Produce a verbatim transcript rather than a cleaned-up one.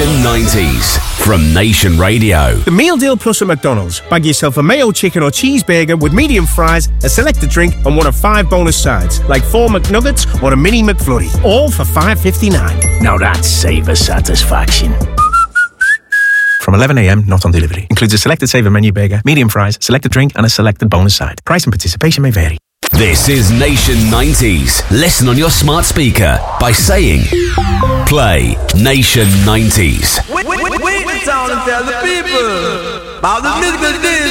Nation nineties from Nation Radio. The Meal Deal Plus at McDonald's. Bag yourself a mayo chicken or cheeseburger with medium fries, a selected drink, and one of five bonus sides, like four McNuggets or a mini McFlurry, all for five fifty-nine. Now that's savor satisfaction. From eleven a.m, not on delivery. Includes a selected Saver menu burger, medium fries, selected drink, and a selected bonus side. Price and participation may vary. This is Nation nineties. Listen on your smart speaker by saying, play Nation nineties. Wait, wait, wait, wait, and tell the people about the music that